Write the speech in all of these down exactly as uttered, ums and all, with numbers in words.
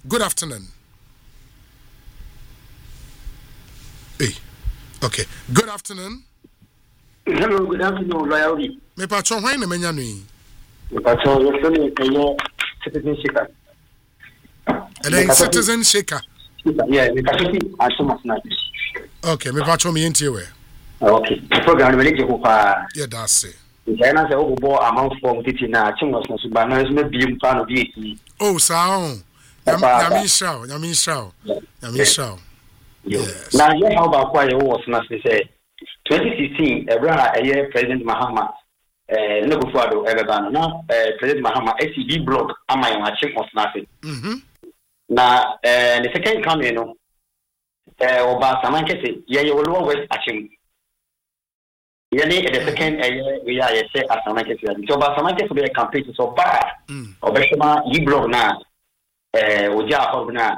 Good afternoon. Hey. Okay. Good afternoon. Hello, good afternoon, Loyalty. Me patron, why na menya nui? Me patron, you're feeling a citizen shaker. And then citizen shaker. Yeah, me patron, I so much not. Okay, me patron me into where? Okay, the program will go for. Yeah, that's it. China say oh boy amount for titi na chimos no suba na me bi mfa no bi. Oh, sao. Yami shao, yami shao. Yami shao. Yes. Now, yeah, how about why you was not say twenty sixteen, Ebra, a year President Mahama, uh, no before the Ebano, now, President Mahama, S C B blog, am I on a check was nothing. Now, the second coming, you know, Oba Samankesi, yeah, you will always achieve. Yeah, the second year we are say as Samankesi, so Oba Samankesi will be a campaign so bad. Obeshama, you blog now, Oja Hogna.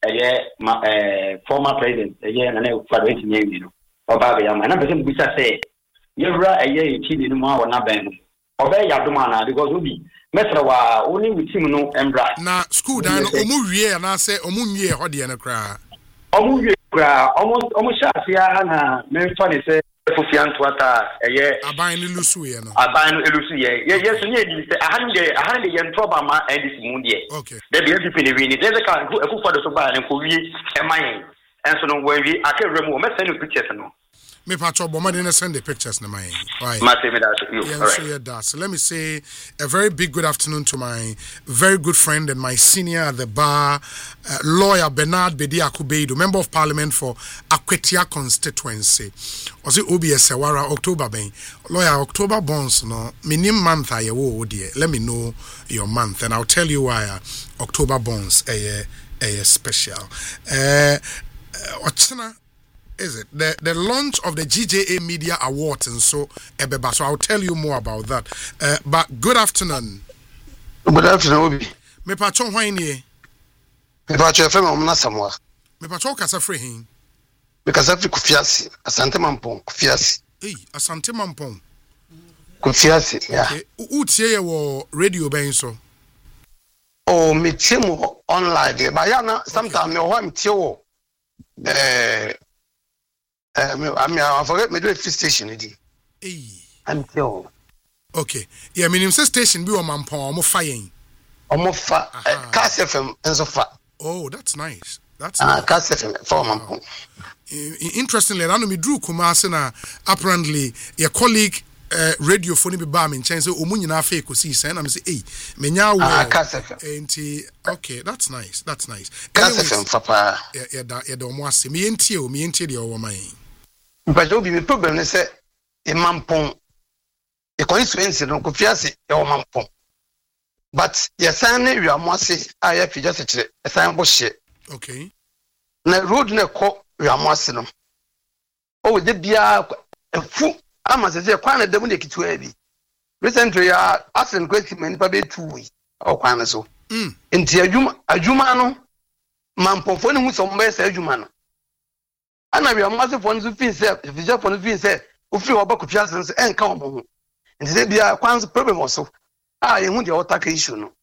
Uh, former president, a year and a for eighteen years, you know, or Baby, and I'm going to say, you're right, a year, you no more, or not ben. Obey Yadumana, because we be Mesrawa only with him, no, and brat. Now, school down, Omu, and I say, Omu, Hodi and a cry. Omu, almost, almost shot, yeah, and funny say, Fufian Twata, a year, a buying Lucy, and a buying Lucy, yes, yes, a hundred, a hundred yen Trobama and this moon, okay. There be a deep in the wind, there's a car who for the Soba and for we, and mine, and so no way we, I can remove, let's send you pictures. Me patro bomba didn't send the pictures na my. Right. Yeah, so yeah, that. So let me say a very big good afternoon to my very good friend and my senior at the bar, uh, lawyer Bernard Bedi Akubedu, member of parliament for Akwetia constituency. Was it O B S Sewara October ben? Lawyer October bonds no minimum month I wo dear. Let me know your month and I'll tell you why uh, October bonds a a special. Uh, uh Is it the the launch of the G J A Media Awards and so Ebeba? So I'll tell you more about that. Uh, but good afternoon. Good afternoon, Obi. Me patron why ni? Me patron fe mo na samwa. Me patron kasa free hin. Me kasa free Kufiasi, Asante Mampong, Kufiasi. Hey, Asante Mampong. Kufiasi, yeah. Okay. U tie ye wo radio ben so. Oh, me tie mo online there. But ya na sometimes me ho me tie wo. Eh Uh, I mean, I forget me do a fish station. Hey, I'm still okay. Yeah, I mean, say station be on Mampong, almost flying. Almost fa. Cass F M and so far. Oh, that's nice. That's ah nice. Cass F M for Mampong. Interestingly, I know me drew Kumasi na apparently your colleague uh, radio phone be bar me change say omu nyina fa ekosi say na me say eh me nya wo. Ah Cass F M. Enti okay, that's nice. That's nice. Cass F M papa. Yeah, yeah, da yeah, da omo ase. Me entie o, me entie de owo man. But Obi, the problem is that a Mampong, a coincidence, no Kufiasi, a Mampong. But yes, I know you are more say, I have just a sign bullshit. Okay. Na road na call you are more no. Oh, the beer a fool. I must say, a quite a devil to heavy. Recently, I asked a question, many probably two weeks or quite so. Hm. Into a Jumano, Mampong, for whom some best a Jumano. And I am massive ones who feel said, if you just want to feel said, who feel about Kufiasi and come home. And they be a quite problem also. Ah, you want your attack issue, no?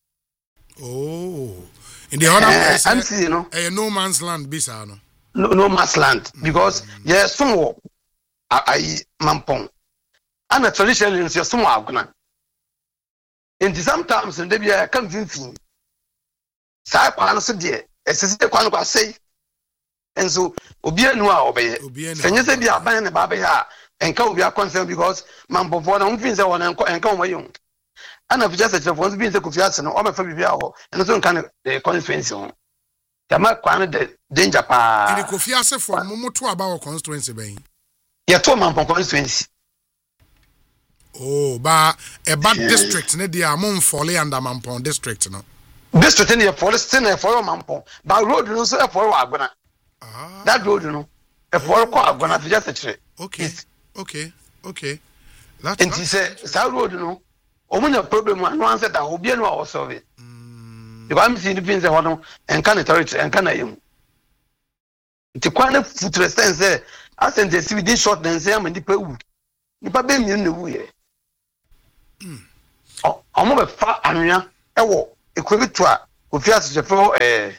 Oh, in the other place, I'm seeing, you know, a no man's land, Bisano. No, no man's land because yes, some I Mampong, and a tradition is your some Aguna. And sometimes, and they be a convincing. Sa answer dear, as is the one say. And so, Obia no obey. Can you say be a band about here and come be a concern because Mambo for the things I want and come away young. And I've just said, once being the Kufiasi and all my family and so kind of the constituency. There might find the danger. Pa, the Kufiasi for Momo to about constituency. Yeah, two Mambo constituency. Oh, but a bad district, ne dia Mum Folly and the Mampong district. No district in the forest, in a for Mampong, but road no so for Agona. Ah, that road, you know, a four I'm gonna just a tree. Okay, okay, okay. That's and he said, that road, you know, only a problem one answer that will be no also of it. If I'm seeing the pins and can authority and can I am to quite a foot resistance there. I sent the C V D short and say I'm in the Peru. If I been in the way, oh, I'm over far and ya, a walk, equivalent to Kofi Asofo eh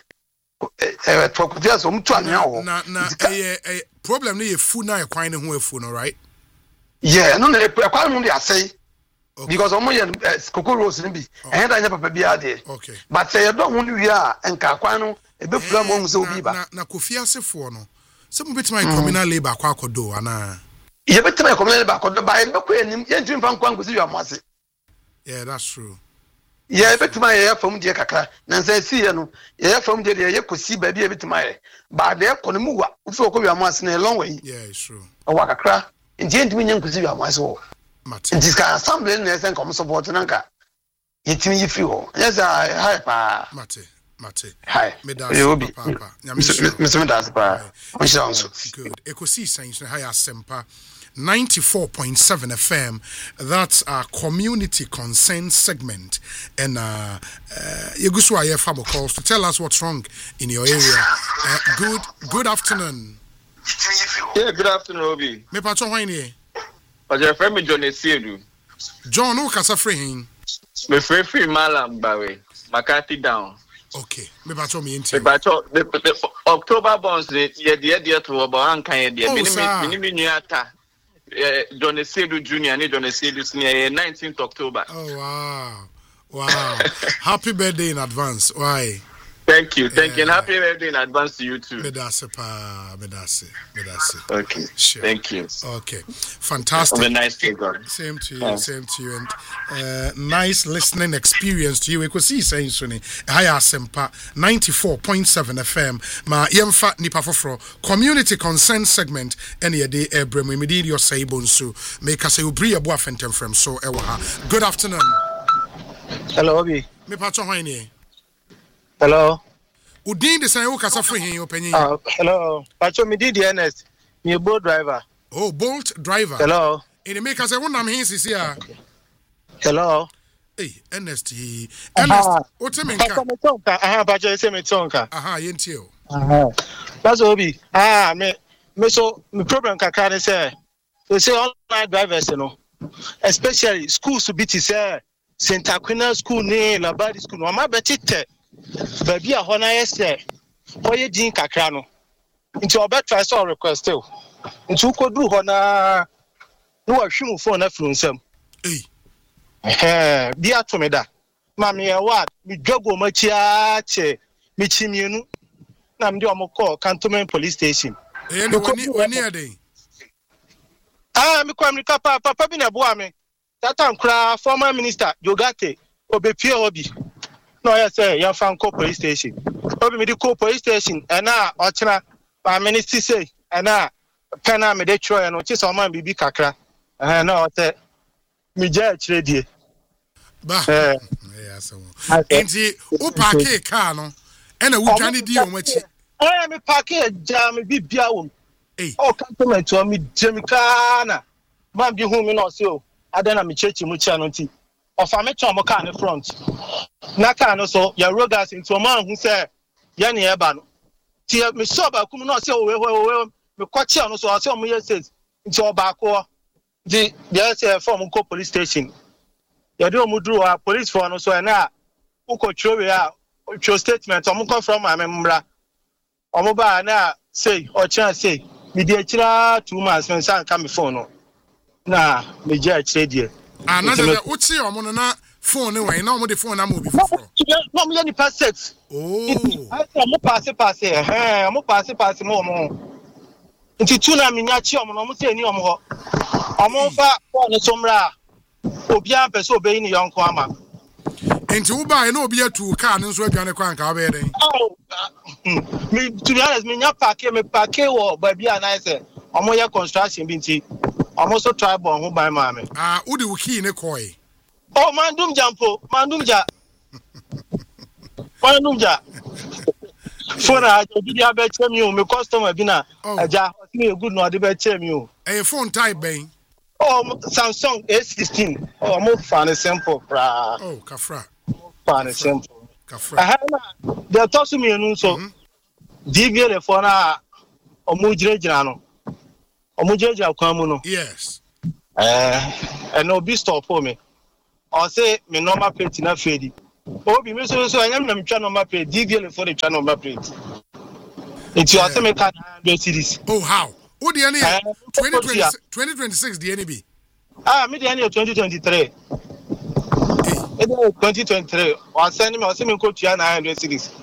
eh to Kofi Aso mtu anya wo. Na na eh problem no ye fu na e kwan ne ho afu no right? Yeah, no na e kwan no dey asay. Because omo ye Cocoa Rose ni bi eh da nya papa bi ade. Okay. But say you don't want wi a enka kwan no e be fura mo so bi ba. Na na Kofi Asefo no. Se mo betima communal labor akwa akodo ana. Ye betima communal labor akodo ba e be ko enim ye ntwi mfa nkwan gosi wi amase. Yeah, that's true. Yeah, betima ye fam die kakra. Na say si ye no, ye fam die ye kosi ba bi e betima ye. Ba de ko no mu wa, ufi ko wi amase na long way. Yeah, it's true. O wa kakra. Nti ntimi nyen kosi wi amase wo. Mate. This guy assembly na sen come support nanka. Yetimi yifi ho. Yes, I hi pa. Mate. Mate. Hi. Me da papa papa. Mister Me da pa. Good. Ekosi sense hi asempa ninety-four point seven F M. That's our community concern segment. And uh, uh Yegusu aye famo calls to tell us what's wrong in your area. Uh, good good afternoon. Yeah, good afternoon, Obi. Me pacho hwani. Oje friend me John Esiedu. John who kasa free him? Me free free Malam Bawe. Makati down. Okay. Me pacho me inti. Me pacho the October bonds ye de de to oba an kan ye de. Me me me nuata. Eh John Esiedu Junior and John Esiedu Senior nineteenth October. Oh wow. Wow. Happy birthday in advance. Why? Thank you, thank yeah. you, and happy birthday in advance to you too. Medase pa, medase, medase. Okay, sure. Thank you. Okay, fantastic. Have a nice day, God. Same to you, yeah. same to you, and uh, nice listening experience to you. We could see saying Sunny, Haya Sempa, ninety-four point seven F M. Ma yemfa nipa foforo community concern segment. Any day, Ebrem, we made your say bonsu. Make us a ubri abo afentem from so ewaha. Good afternoon. Hello, Obi. Me pacho hwani. Hello. Udin de say o kasa free hin opinion. Ah, hello. Pacho me did the Ernest. Me boat driver. Oh, Bolt driver. Hello. In the make say one am hin sisi here. Hello. Hey, Ernest he. Ernest, o te me nka. Aha, Pacho say me tonka. Aha, yenti o. Aha. That's Obi. Ah, me me so me problem kakra say. They say online drivers you know. Especially schools to be to say Saint Aquina school ne Labadi school. No ma betite. Baby a hona yese oye din kakra no nti obetry so request o nti ukodu hona no ahwim phone afru nsam eh eh bi atomeda ma me e wa mi dwago machia che mi chimienu na mde omko Cantonment police station eh no wani wani ade ah mi kwa America papa papa bi na bo ame that time kra former minister Jogate obepie obi. No, yes, sir. You're from Co police station. Obi me the Co police station, and now, Ochina, my minister say, and now, Pena me de Troy and Ochis or man bibi kakra. And now, me judge ready. Bah, yeah, so. And the Opake car, no, and a Wukani deal on which I am a packet jam, be biawum. Eh, oh, Cantonment to me, Jemicana. Man be home in also. I don't have me church in Muchanoti. Of a metro moka in front. Naka no so ya rogas into a man who said Yani Ebano. Tia me soba come not say we me kwachi no so I say me says into Obako. The there's a form Co police station. Ya do mu dru a police for no so na uko chwe a cho statement omo come from amembra. Omo ba na say or chance say me dey kira two months when san come phone no. Na me je kire die. Ah, na de uchi omo na phone we na omo de phone na mo bi foforo. No me any pass set. Oh. I omo pass pass eh eh omo pass pass mo omo. Nti tu na me nya chi omo no omo say ni omo ho. Omo fa phone so mra. Obi an pese obeyi ni yonko ama. Nti wo ba e na obi atu car nso adwane kwa nka obe den. Oh. Me to be honest me nya park me park wo ba bia na say omo ye construction bi nti omo so try bon ho ban ma me. Ah, wo de wo key ne koi. Oh, mandum jampo, mandum ja. Mandum ja. Phone a obi dia be chem you, me customer bi na aja, me good no dey be chem you. Eh phone type ben. Oh, Samsung A sixteen. Oh, mo fan simple pra. Oh, kafra. Fan simple. Kafra. Aha na, dey talk to me nu so. D V L phone a omo jire jira no. Omo jire jira kwan mu no. Yes. Eh, and no be stop for me. Or say me normal plate na fedi. Obi me so so anyam na metwa number plate D V L for the number plate. It's your same kind of series. Oh how? Who the any twenty twenty-six the N B? Ah, me the any twenty twenty-three. twenty twenty-three. I send me I send me go to nine hundred series.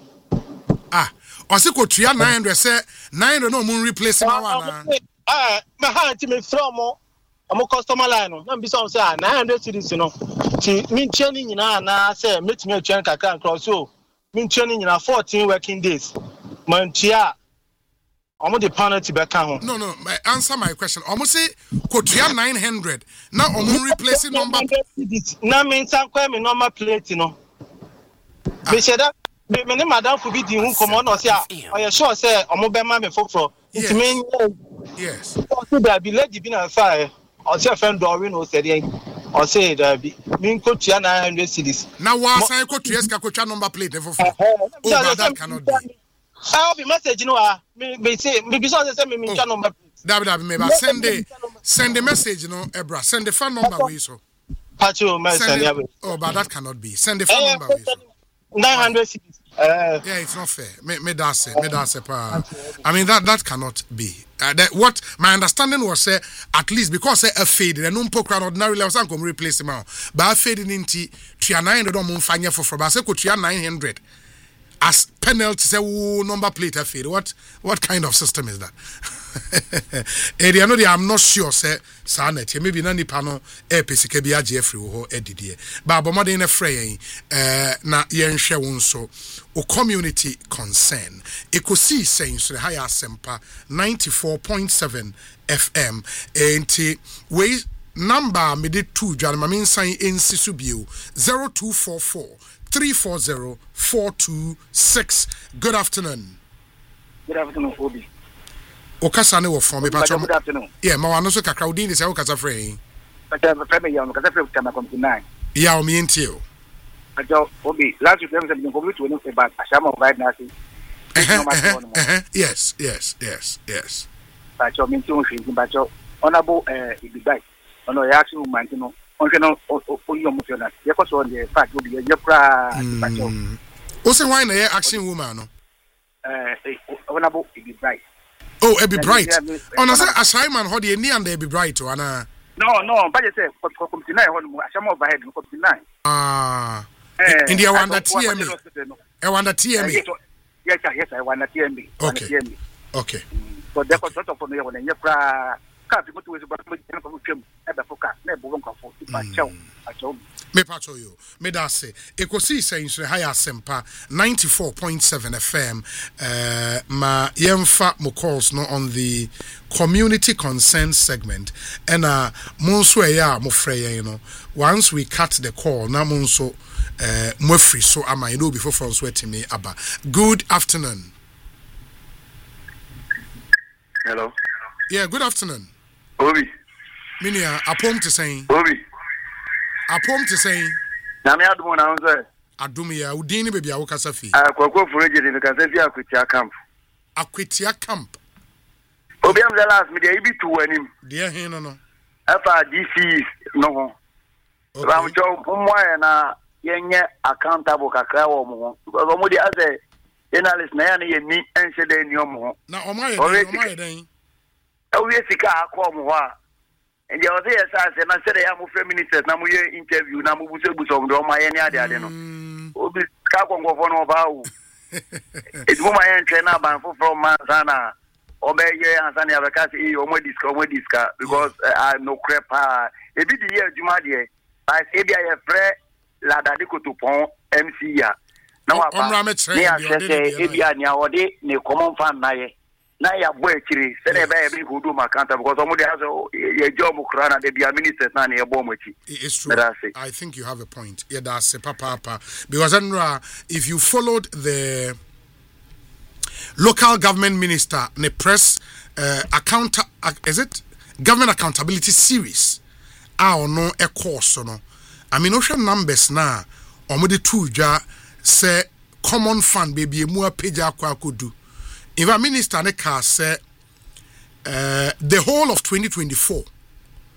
Ah, I say go to nine hundred say nine hundred no mun replace my one. Ah, my hand me from mo. I'm a customer line no. Na be say nine hundred series no. Ti me training nyina na say make me train kakra cross so. Me training nyina fourteen working days. Man tia almost the penalty back home. No, no, answer my question. Almost say Kotia nine hundred. Now I'm replacing number. Now means I'm quite me normal plate, you know. They said that me name madam for be the who come on or say, I sure say I'm mobile man for for. It mean yes. So there be let the bin and fire. Or say friend Doreen or said or say there be mean Kotia nine hundred cities. Now was I Kotia Kotia number plate for four. Oh, that cannot be. I'll be message, you know. Me say, me be so say me me number. That that me ba send the send the message, you know, Ebra. Send the phone number we so. Pacho message. Oh, but that cannot be. Send the phone number we so. nine hundred cities. Uh, yeah, it's not fair. Me me that say, me that say pa. I mean that that cannot be. Uh, that, what my understanding was say at least because say a fade and no poker ordinarily was come replace him out. But fading into three nine hundred on mun fanya for for. But say ko three nine hundred. As penalty say oh, number plate a fade. What what kind of system is that? Area no I'm not sure say sanet maybe na nipa no e pesike bi age free wo edidie. Ba bomode na frey eh na ye nhwe won so o community concern. Ekosi saying so higher sempa ninety-four point seven F M enti we number me de two dwan ma me nsan ensisu bio zero two four four three four zero four two six. Good afternoon. Good afternoon, Obi. Okasa ne wo from me patcho. Good afternoon. Yeah, ma wano so kakra udin say okasa free. But I'm frame ya, okasa free kama come tonight. Yeah, o me ntio. Patcho, Obi, last week them been go to no about ashama right now see. Yes, yes, yes, yes. Patcho, me ntio nfi, patcho. Honorable eh Ibibai. Ono ya action man no. On no oyo mo fiona. Ye ko so the fact Obi ye kra patcho. O say why na ye action woman no? Eh Honorable Ibibai. Oh, it be bright. On a say assignment how the ni and they be bright or ana. No, no, but you say come tonight on ashama overhead come tonight. Ah. In the Wanda T M E. I want T M E. Yes, yes, I want T M E. Okay. Okay. So therefore sort of for me when you kra ka fi mutu we ba me ko twem e be foka na e bo nko fo pa chew acho me pacho yo me da say ekosi say nso higher sempa ninety-four point seven F M uh ma yemfa mo calls no on the community concern segment and uh monso e ya mo frey you know once we cut the call na monso uh mo free so am I know before from sweat me aba. Good afternoon. Hello. Yeah, good afternoon. Obi. Minia, apom to say. Obi. Apom to say. Na me adumo na nze. Adum ya udini baby awo kasa fi. Ah, kwakwo fureje ni kasa fi Akwitia camp. Akwitia camp. Obi am the last me dey ibi to wanim. Dey hin no no. Afa D C no ho. Okay. Ram cho pomwa na yenye accountable kakra wo mo. Because omo dey as a journalist na ya na ye ni ense dey ni omo. Na omo ye dey, omo ye dey. We sika akọ mo ha. And you say yes say na say dey am feminists na mo ye interview na mo buse buse om do ma ye ni ade ade no. Obi ka kongo fo no ba wo. It mo ma ye ntwe na ban fo from Manzana. Obe ye Hansani abeka say o mo diska o mo diska because I no crepa. E bi di ye adwuma de. I say bia ye frɛ Lada de Kotopon M C ya. Na wa pa. Ni a say e bia ni a wode ne common fan na ye. Na ya boy kiri se na be be hudu makanta because somebody has a job krana de bia ministers na na e bo mochi. It's true. I think you have a point. Yeah, that's a papa papa because Andra, if you followed the local government minister ne press uh, account uh, is it government accountability series ah no e course no I mean ocean numbers na omode tuja say common fund baby emu apage akwa akodu. In fact, Minister Neka said uh, the whole of twenty twenty-four,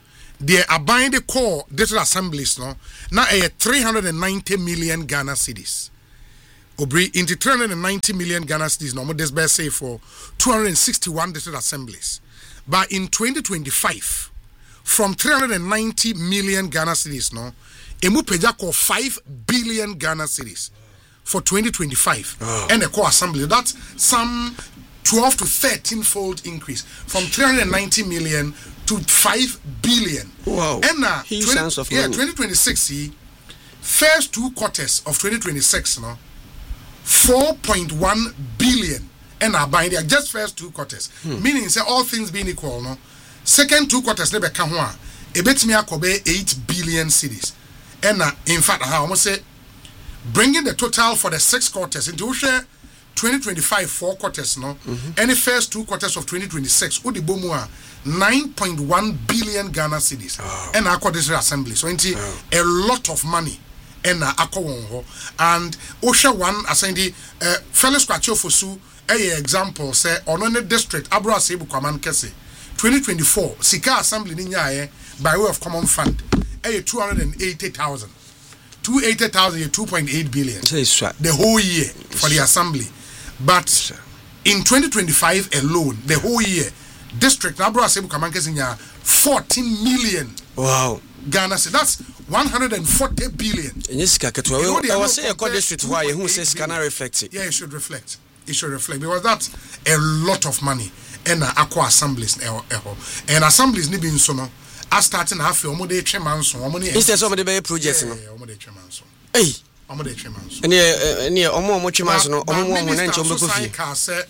the aban the core district assemblies no na a three hundred ninety million Ghana cedis. Obri into three hundred ninety million Ghana cedis no more this best say for two hundred sixty-one district assemblies. But in twenty twenty-five, from three hundred ninety million Ghana cedis no, emu peja ko five billion Ghana cedis for twenty twenty-five. Oh. And the core assembly that's some twelve to thirteen fold increase from three hundred ninety million to five billion. Wow. And now huge sense of money. Yeah, twenty twenty-six see, first two quarters of twenty twenty-six no, four point one billion. And now by the just first two quarters, hmm. meaning say all things being equal no, second two quarters never come one. A bit me akobe eight billion cedis. And now in fact I almost say bringing the total for the six quarters into share twenty twenty-five four quarters no, mm-hmm. and the first two quarters of twenty twenty-six udi bomua nine point one billion Ghana cedis. Oh. And our district assembly so into oh. a lot of money and uh, and Osha one ascendi uh, fellow scratcho for su a example say on the district Abra Sebu Kwaman Kese twenty twenty-four Sika assembly ninya by way of common fund a two hundred eighty thousand two hundred eighty thousand two point eight billion the whole year for the assembly. But in twenty twenty-five alone, the whole year, district Abra Sebu Kwaman Kese ninya fourteen million. Wow. Ghana say that's one hundred forty billion. Yes, Kakatwa. I was saying a district why who says can I reflect it? Yeah, it should reflect. It should reflect because that's a lot of money and uh, aqua assemblies and assemblies ni bin so no I starting half your mode chairman so omo instead some of the projects no omo dey chairman so eh omo dey chairman so ene ene omo omo chairman so no omo omo na nchom beko fi ka say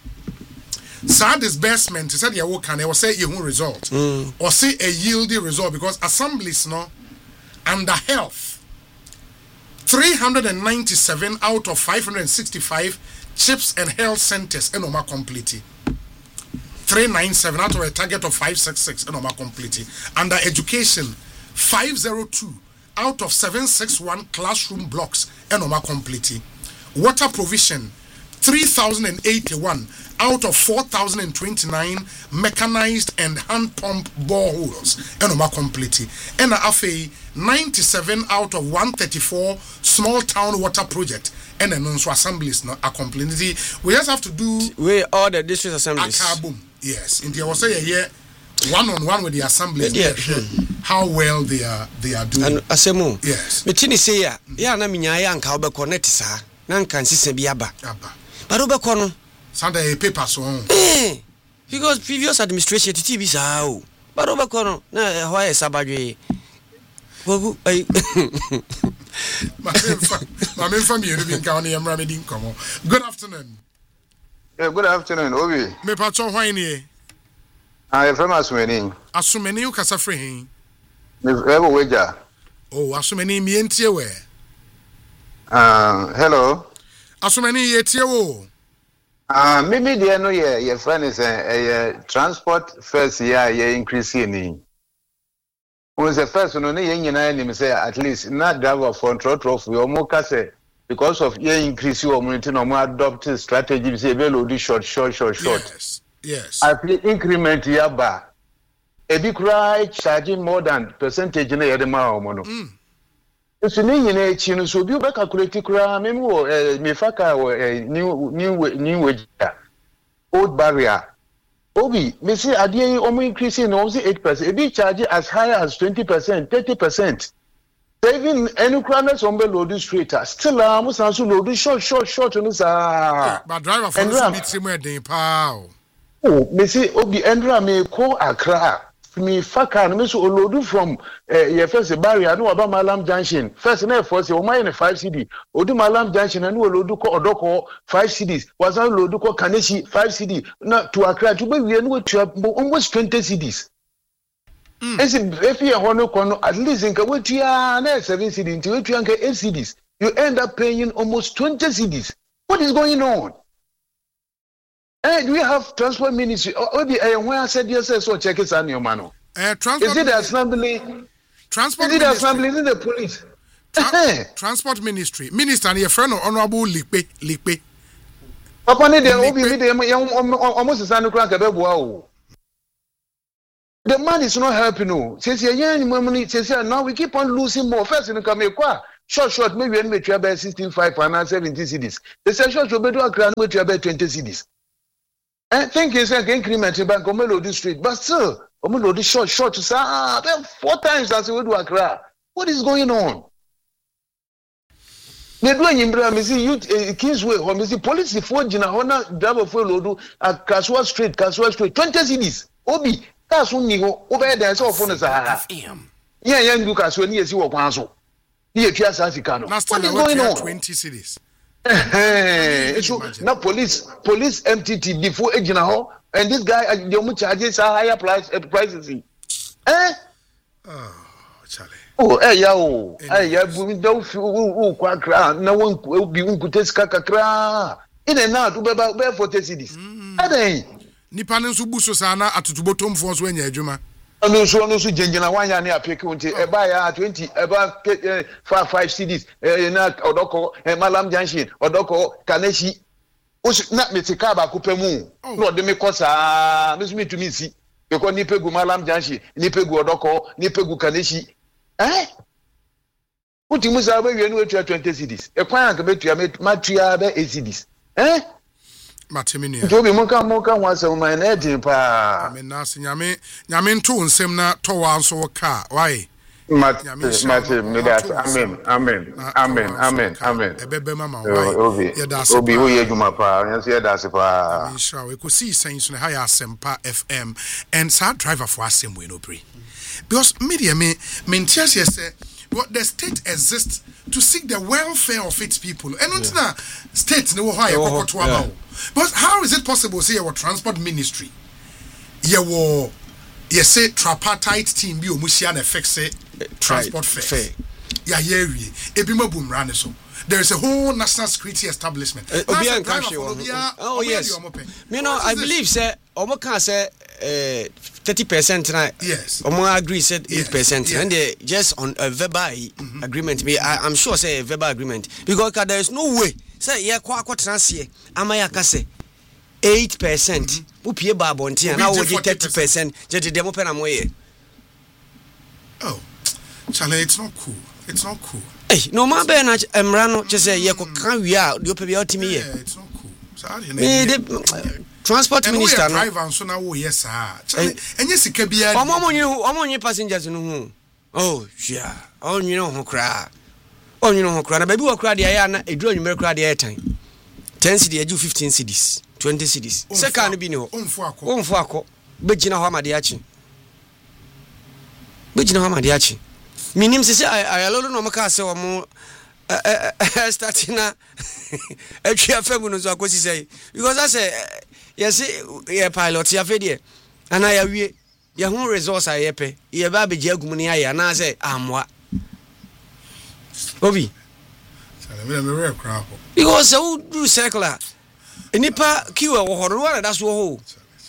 sad disbursement said you work and they will say you result mm. or say a yieldy result because assemblies no under health three hundred ninety-seven out of five hundred sixty-five chips and health centers and Oma complete. three ninety-seven out of a target of five sixty-six and Oma complete. Under education, five oh two out of seven sixty-one classroom blocks and Oma complete. Water provision, three thousand eighty-one out of four thousand twenty-nine mechanized and hand pump boreholes and Oma complete. And Afe, ninety-seven out of one thirty-four small town water project. And then also assemblies no are completely. We just have to do we all the district assemblies. Yes, in the I was say here one on one with the assemblies. Yeah. How well they are they are doing. And asemo. Yes. Me tini say ya ya na minya ya nka obekọ net sa na nka nsese bi aba. Aba. But obekọ no. Sunday paper so. Eh. Because previous administration T V sa o. But obekọ no na ho ya sabadwe. Wogu ai Good afternoon. Yeah, good afternoon, Obi. Me pacho hwani. I am from Asumeni. Asumeni u kasa free. Me ever weja. Oh, Asumeni mi entie we. Uh, hello. Asumeni ye tie wo. Ah, uh, maybe there no ye your friend is a transport first year ye increase ni. Was the first one ye nyina ni say at least not driver for trotro for your moka say because of ye increase your community no more adopt strategy say be load short short short short. Yes. Yes. I play increment ya ba. E bi cry charging more than percentage na ye de ma o mo no. Mm. So ni nyina echi no so bi o be calculate kura me wo me faka new new new wage old barrier. Obi, me see adie omo increasing no say eight percent. E be charge as high as twenty percent, thirty percent. Even any crowd some be load straight still am san so load short short short no sa. But driver for no be trim e den pa. Oh, me see Obi Endra me call Accra. Me faka no me so load from eh your first barrier no aba Malam Junction. First na force o my five C D. Odu Malam Junction na no load ko odoko five C Ds. Was on load ko Kaneshi five C D. Na to Accra to be we no to almost twenty C Ds. Mm. If you want to at least in Kawatia seven C D into eight C Ds, you end up paying almost twenty C Ds. What is going on? And we have transport ministry. Or when I said yes, so check it on your man. Uh, transport is it the assembly? Transport is it the assembly? Is it the police? Tra- transport ministry. Minister and your friend Honorable Lipe Lipe. Papa, they will be almost a son of Cracker. the man is not helping. No, says yeah, says now we keep on losing more. First, in the short, short, maybe when we try about sixteen five and seventeen cities. They say short, short, better grand, we try about twenty cities. I think it's like increment in Bank Melody Street, but still, Melody short, short to say ah, four times as we do Accra. What is going on? They do in Ibrahim, see youth Kingsway, or see police for Jina Hona, driver for Lodu at Kaswa Street, Kaswa Street, twenty cities. Obi. That's when you go over there. So for the Sahara, yeah, young Lucas when you see what Panso. Here, just as you can. What is going on? Twenty cities. So now police, police M T T before Ejinaho, and this guy, the only charges are higher price at prices. Eh? Oh, Charlie. Oh, eh, yo, eh, yeah, we don't feel quite cry. No one will be un good cry. In and out to be about forty cities. Eh? Nipanen so buso sana atutubotom fo so anya adwuma anu so anu so genjina wanya na apeke unti e ba ya twenty e ba five five cities e na odoko e Malam Junction odoko Kaneshi o na metika ba ko pemu no de me kosa me so metumi si because ni pegu Malam Junction ni pegu odoko ni pegu Kaneshi eh uti musa ba wie no twenty cities e kwan anka betua matua be eight cities eh Matemini. Jobi monka monka wansa o man e din pa. Amen na se nyame nyame nto nsem na to wanso ka. Why? Mat mate me that amen amen amen amen amen. Ebebe mama why? Obi obi wo yeduma pa, yanso yedase pa. Inshallah we ko see sense no high Asempa F M and sad driver for asem we no pre. Because media me maintain say what the state exists to seek the welfare of its people. And not na state no high yeah. But how is it possible say our transport ministry? Yeah, wo yes say tripartite team bi omusia na fix transport fair. Yeah, yeah, we. Ebima boom ran so. There is a whole national security establishment. Uh, Obian country. Oh yes. You know, I believe say omo can say uh, thirty percent na. Yes. Omo agree said eight percent and they just on a verbal mm-hmm. agreement. Me I, I'm sure say a verbal agreement because there is no way say yeah kwa kwa transie amaya ka say eight percent. Who pay ba bonti and now we get thirty percent. Just the mo pe na mo ye. Oh. Charlie, it's not cool. It's not cool. Hey, no man be na emra no che say ye ko kan wi a de opa bi otimi ye. Yeah, it's not cool. So how do you know? Transport minister no. Driver so na wo yes ah. Enye sika bia. Omo mo nyi omo nyi passengers no hu. Oh, yeah. Oh, you know ho kra. Oh, you know ho kra. Na baby wo kra de ya na eduro nwumere kra de ya tan. ten cedis eju fifteen cedis, twenty cedis. Seka no bi ni ho. Onfu akọ. Onfu akọ. Begina ho amade achi. Begina ho amade achi. Minim se say ayalolo no maka se omo starting na etwa fam no so akosi say because I say yes ye pilot ya fe de ana ya wie ye hu resource aye pe ye ba be agum ni aye na say amwa obi me me re crap because so do circular enipa kiwa wo horo wa da so ho.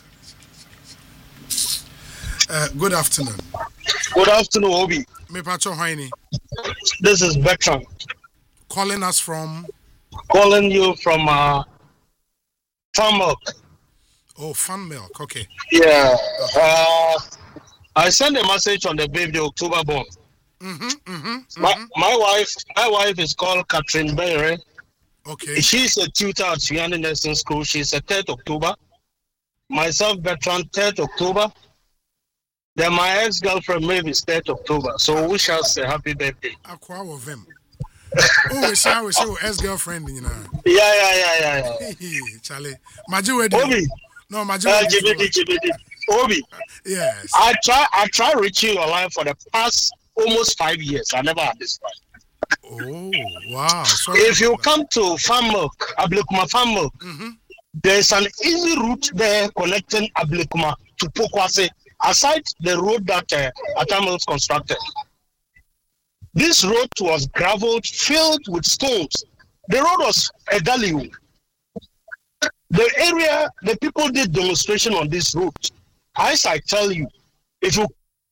Uh, good afternoon. Good afternoon, Obi. Me pacho Haini. This is Bertrand. Calling us from? Calling you from uh, Farm Milk. Oh, Farm Milk, okay. Yeah. Uh, I sent a message on the baby October born. Mm-hmm, mm-hmm, mm-hmm. My, my wife my wife is called Catherine Berry. Okay. She's a tutor at Triana Nursing School. She's a third October. Myself, Bertrand, third October. Then my ex-girlfriend maybe is third October. So we shall say happy birthday. Aqua of them. Oh, we shall we say ex-girlfriend, you know. Yeah, yeah, yeah, yeah, yeah. Charlie. Maji wedding. Obi. No, Maji wedding. Uh, J B D, Obi. Yes. I try I try reaching your line for the past almost five years. I never had this line. Oh, wow. Sorry if you come to Farm Milk, Ablekuma Farm Milk, mm-hmm. there's an easy route there connecting Ablekuma to Pokwase. Aside the road that uh, Atamils constructed, this road was graveled, filled with stones. The road was a gully. The area, the people did demonstration on this route. As I tell you, if you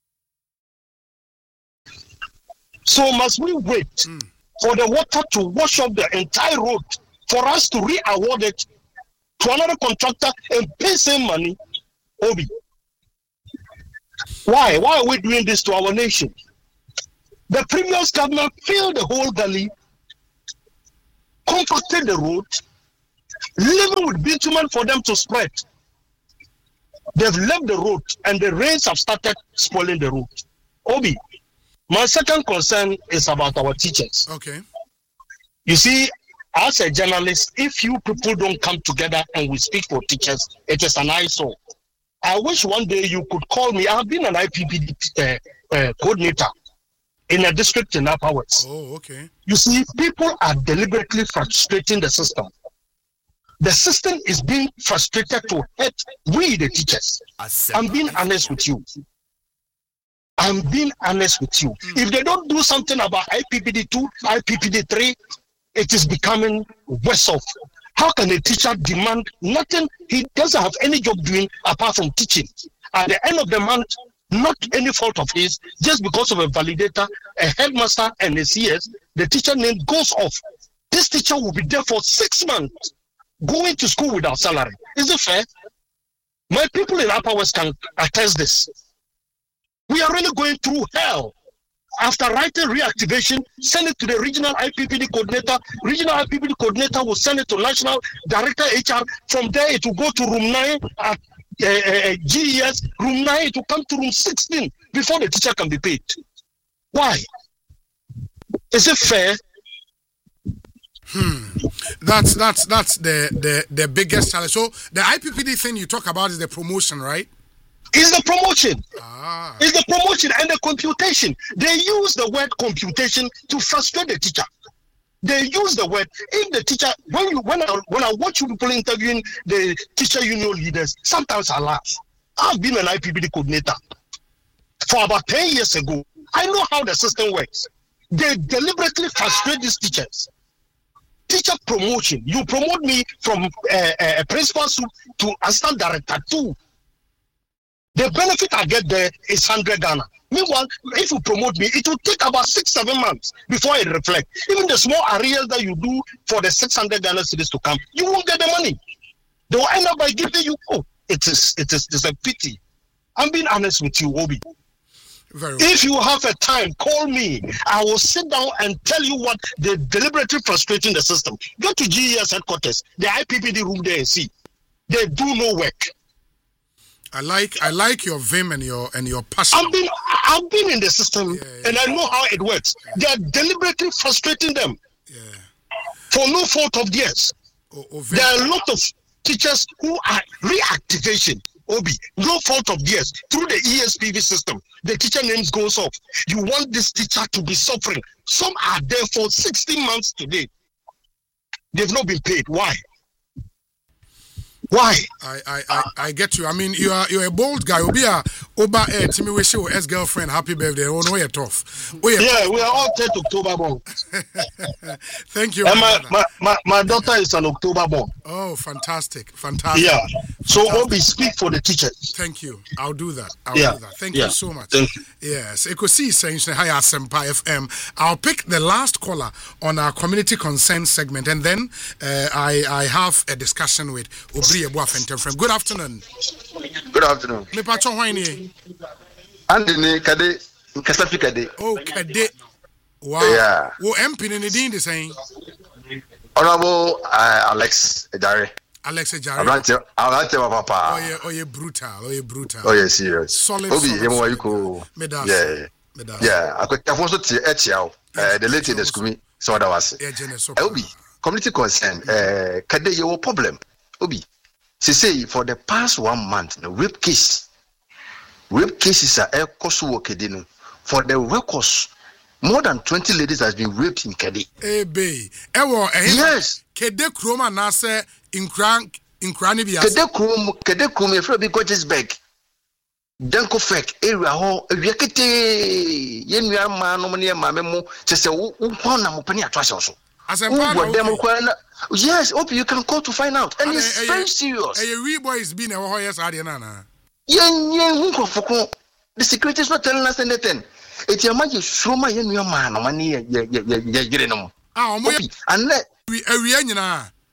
so must we wait mm. for the water to wash up the entire road for us to re-award it to another contractor and pay same money, Obi. Why? Why are we doing this to our nation? The previous government filled the whole gully, compacted the road, leaving with bitumen for them to spread. They've left the road and the rains have started spoiling the road. Obi, my second concern is about our teachers. Okay. You see, as a journalist, if you people don't come together and we speak for teachers, it is an eyesore. I wish one day you could call me. I've been an I P P D uh, uh, coordinator in a district in Upper West. Oh, okay. You see, people are deliberately frustrating the system. The system is being frustrated to hurt we, the teachers. I'm being honest with you. I'm being honest with you. Mm. If they don't do something about I P P D two, I P P D three, it is becoming worse off. How can a teacher demand nothing? He doesn't have any job doing apart from teaching. At the end of the month, not any fault of his, just because of a validator, a headmaster, and a C S, the teacher name goes off. This teacher will be there for six months, going to school without salary. Is it fair? My people in Upper West can attest this. We are really going through hell. After writing reactivation, send it to the regional I P P D coordinator. Regional I P P D coordinator will send it to national director H R. From there, it will go to room nine at uh, uh, G E S. Room nine, it will come to room sixteen before the teacher can be paid. Why? Is it fair? Hmm. That's that's that's the the the biggest challenge. So the I P P D thing you talk about is the promotion, right? Is the promotion. Ah. Is the promotion and the computation. They use the word computation to frustrate the teacher. They use the word. If the teacher, when you when I when I watch you people interviewing the teacher union leaders, sometimes I laugh. I've been an I P P D coordinator for about ten years ago. I know how the system works. They deliberately frustrate these teachers. Teacher promotion. You promote me from uh, uh, principal to assistant director two. The benefit I get there is one hundred Ghana. Meanwhile, if you promote me, it will take about six, seven months before it reflects. Even the small arrears that you do for the six hundred Ghana cities to come, you won't get the money. They will end up by giving you, oh, it is, it is, it's a pity. I'm being honest with you, Obi. Very well. If you have a time, call me. I will sit down and tell you what they're deliberately frustrating the system. Go to G E S headquarters, the I P P D room there and see. They do no work. I like I like your vim and your and your passion. I've been I've been in the system yeah, yeah, and I know how it works. Yeah. They are deliberately frustrating them. Yeah. For no fault of theirs. Oh, oh, there are a lot of teachers who are reactivation. Obi, no fault of theirs. Through the E S P V system, the teacher names goes off. You want this teacher to be suffering. Some are there for sixteen months today. They've not been paid. Why? Why? I, I, I, I get you. I mean, you are you're a bold guy. Obi a Oba eh Timmy wish your ex girlfriend happy birthday. Oh no, you're tough. Oh, you're yeah, tough. We are all tenth October born. Thank you. And my, my, my, my daughter is an October born. Oh, fantastic, fantastic. Yeah. So fantastic. Obi, speak for the teachers. Thank you. I'll do that. I'll yeah. do that. Thank yeah. you so much. Thank you. Yes. Ekosi saying hi Asempa F M. I'll pick the last caller on our community concern segment, and then uh, I I have a discussion with Obri Ebuafente from. Good afternoon. Good afternoon. Me pacho hwani. Andini kade Kasafi kade. Oh, kade. Wow. Yeah. Wo M P ni din the same. Honorable uh, Alex Ejare. Alex Ejare. Abrante Abrante papa. Oh yeah, oh yeah, brutal. Oh yeah, brutal. Oh yeah, serious. Solid. Obi solid, emo solid. yuko. Medas. Yeah. Medas. Yeah, akwetafo so tie echiao. Eh the late in the skumi so that was. Yeah, Geneso. Obi community concern eh kade your problem. Obi she say for the past one month the rape case rape cases are air koso Kedino. For the records, more than twenty ladies has been raped in Kede. Hey, babe. Ewo, eh, yes. Kede Kroma Nase in Crank in Cranibia. Kede Krum, Kede Krum, if you go just back. Danko Fek, area ho, Yakete, Yenya man, no money, Mammo, to say, one of Penny at also. As a man, yes, hope you can call to find out. And it's a, very a, serious. A wee boy is being a Hoyas Ariana. Yen, yen, Foko. The security is not telling us anything. It's your man, you show my young man, money, yeah, yeah, yeah, yeah, yeah, Ah, and let we are.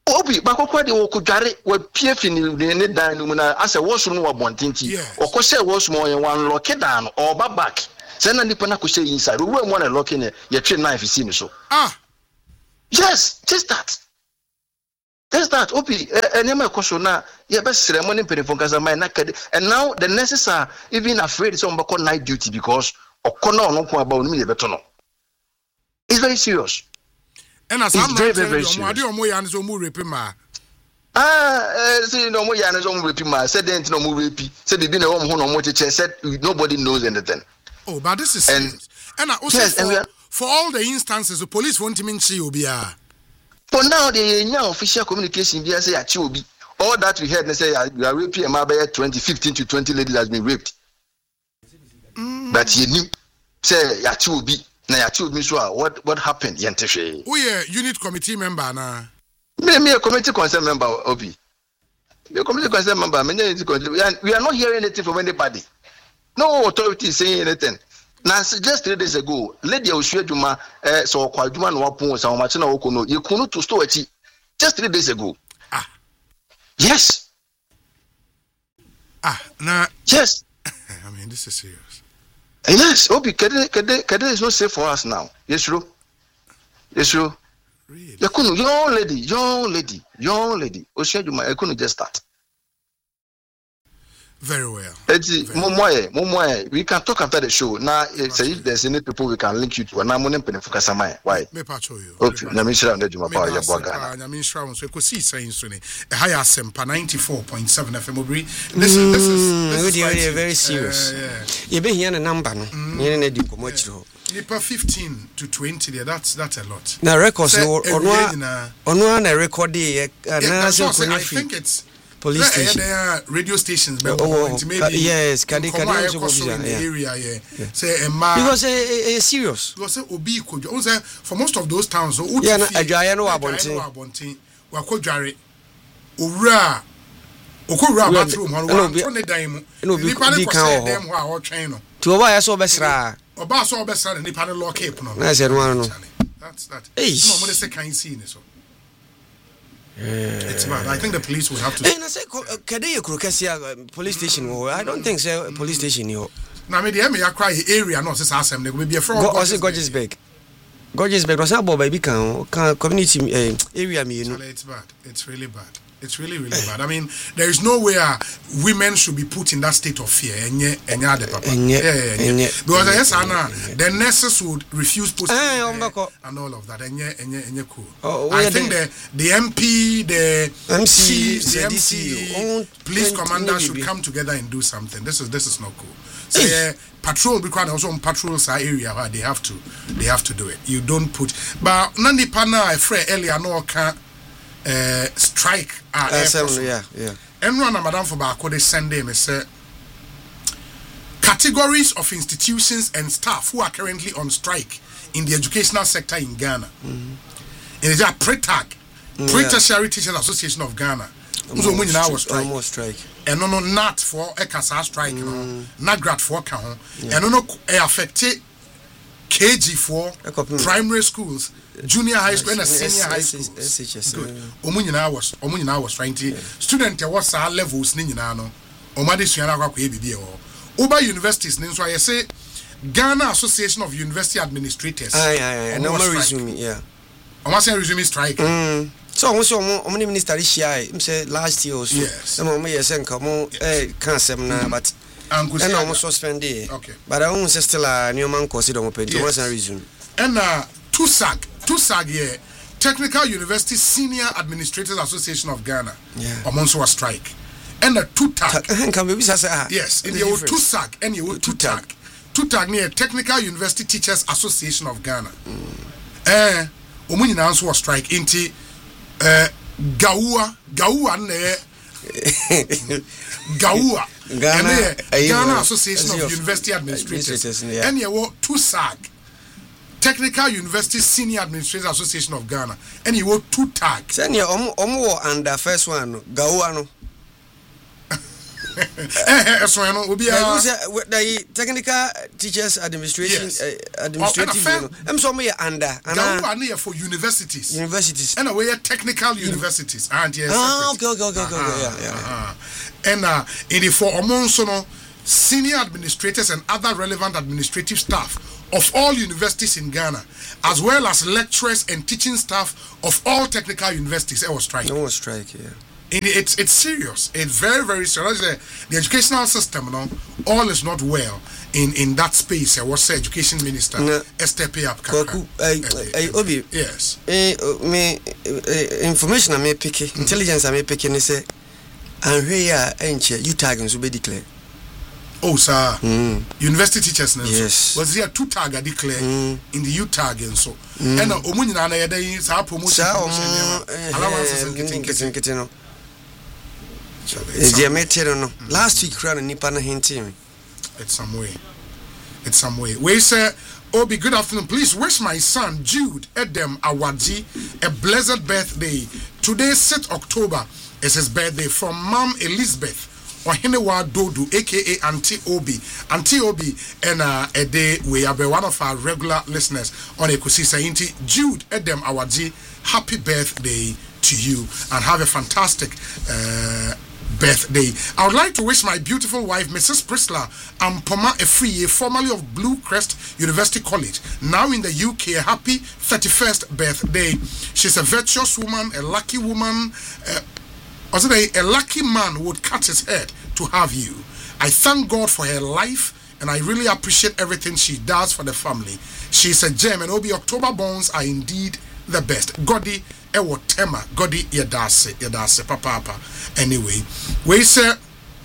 Obi bakokwa de wo kudware wa pie fi ni ne dan no mu na ase washroom no wa bontinti okose washroom o ye wan lock down or back say na nipa na ko say inside we we na lock in ye twe knife si ni so ah yes just that just that Obi enema koso na ye be sere mo ne perifon kasa mai na kade and now the nurses are even afraid so mbako night duty because okona ono ko aba onu me beto no it's very serious. And as I'm very, very sure. I don't know so mu rape ma. Ah, see no mo yan so mu rape ma. Said dent no mu rape. Said bibi na wo ho no mo cheche said nobody knows anything. Oh, but this is and serious. And I also yes, for, and are, for all the instances the police won't even see obi ah. For now the nya official communication bi say achi obi. All that we heard they say you are raping a mabaya twenty fifteen to twenty ladies has been raped. Mm. But you knew say achi obi. Na ya told me so what what happened yentehwe who ye unit committee member na me me a committee concern member Obi the committee concern member me unit we are, we are not hearing anything from anybody, no authority is saying anything. Now just three days ago lady Oshueduma eh so kwa aduma no wapon so ma na woko no yekunu to store achi just three days ago. Ah yes ah na yes I mean this is serious. Yes, Obi, Kede, Kede, Kede is not safe for us now. Yes, true. Yes, true. Really? Yakunu, young lady, young lady, young lady. Oshieduma, Yakunu just start. Very well. Edi, Momoye, Momoye, we can talk after the show. Now, say if there's any people we can link you to, and I'm on Empene Fukasamai. Why? Me pacho you. Okay, Namishra and Juma Power, your boga. Namishra, so you could see saying so. A higher Sempa ninety-four point seven F M. This is this is this is very serious. You be here a number, no? You need to come watch you. Nipa fifteen to twenty there. That's that's a lot. Now records no on one on one a record day. I think it's. Police station. There are radio stations. Oh, oh, maybe uh, yes, can they can they in the area? Yeah, yeah. Say a because a serious. Because obi could. Also, for most of those towns, so yeah, I I know about it. We are called Jare. Ura, okura bathroom. Hano, one day mo. No, be can them who are trained. To oba so besra. Oba so besra. Ni panel lock up no. I said one no. That's that. No, mo dey say can see ni so. It's bad. I think the police would have to. And I say, Kadeye Krokesia police station. I don't think so. Police station here. Now, maybe I may cry area. No, this assembly will be a fraud. I say, Gorgeousburg. Gorgeousburg was about baby can community area. Me, you know. It's bad. It's really bad. It's really, really bad. I mean, there is no way uh, women should be put in that state of fear. And yeah, and yeah, yeah, yeah. Because yes, Anna, the nurses would refuse post uh, and all of that. And yeah, and yeah, and yeah, cool. Oh, I think the the M P, the M C, the M C, police commander should come together and do something. This is this is not cool. So yeah, patrol because also on patrols our area where they have to they have to do it. You don't put. But Nandi Pana, I fret earlier no can. Uh, strike uh, uh, seven, yeah, yeah. And one madam for Bako they send them say categories of institutions and staff who are currently on strike in the educational sector in Ghana. Mm-hmm. It is a pre-tag, mm, Pre-Tertiary yeah. Teachers Association of Ghana. So when now was strike, almost strike. And no no not for a Kasa strike, mm. no, not grad for Kahon, yeah. And no no affected K G for primary schools. Junior high school and senior high school. Good. Omunyina was Omunyina was trying to student was our levels ni nyina no. Omade suana kwa kwa bibi e ho. Oba universities ni so I say Ghana Association of University Administrators. Aye aye aye. No more resume, yeah. Omo say resume strike. Mm. So omo so omo omo minister share him say last year also. Yes. Omo omo yes nka omo eh kan sem na but and omo suspend it. Okay. But I won't say still a new man consider omo pay. Omo say resume. And uh T U S A G T U S A G yeah, Technical University Senior Administrators Association of Ghana. Yeah. Amongst our strike. And the T U T A G. Can we say yes, in the old T U S A G and the T U T A G. T U T A G near Technical University Teachers Association of Ghana. Eh, omunyi na answer strike inti eh Gaua, Gaua ne Gaua. Ghana, Ghana Association of University Administrators. And you what T U S A G. Technical University Senior Administrators Association of Ghana. And you wrote two tags. Send you omo omo and the first one Gaua no. Eh, so no obi a the technical teachers administration yes. uh, administrative. I'm so me under and I near for universities. Universities. And we are technical universities and yes. Ah, okay, okay, okay, okay. Yeah, yeah. And uh, in the for amongst no senior administrators and other relevant administrative staff of all universities in Ghana, as well as lecturers and teaching staff of all technical universities. It was strike. It was strike, yeah. And it's it's serious. It's very very serious. The educational system, you know, all is not well in in that space. I was the education minister. No. Step up. Obi. Yes. Eh, me information I may pick, intelligence I may pick, and say, and here enche you tagging be declare. Oh, sir. Mm. University teachers, yes. Was there two tag declared mm. in the U tag and so. Mm. And Omunina na yada is our promotion. Allowances and getting getting no. Last week, ran a nipana hinting. It's some way. It's some way. We say, Obi, good afternoon. Please wish my son Jude Edem Awadji a blessed birthday. Today, sixth October, is his birthday from Mom Elizabeth. Or Hinewa Dodu, aka Auntie Obi. Auntie Obi, and uh, a day we are one of our regular listeners on Ekusi Sainti. Jude Edem Awadji, happy birthday to you and have a fantastic uh, birthday. I would like to wish my beautiful wife, Missus Priscilla Ampoma Efriye, formerly of Blue Crest University College, now in the U K, a happy thirty-first birthday. She's a virtuous woman, a lucky woman. Uh, Also, a, a lucky man would cut his head to have you. I thank God for her life, and I really appreciate everything she does for the family. She's a gem, and Obi October bonds are indeed the best. Godi ewo tema, Godi yedase, yedase, papa, papa. Anyway, we say,